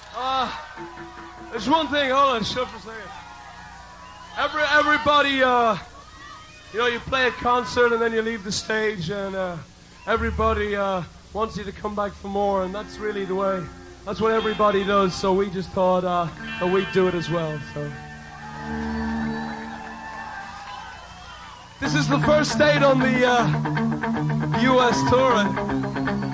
There's one thing, hold on, shut for a second. Everybody, you play a concert and then you leave the stage, and everybody wants you to come back for more, and that's really the way. That's what everybody does, so we just thought that we'd do it as well. So this is the first date on the U.S. tour.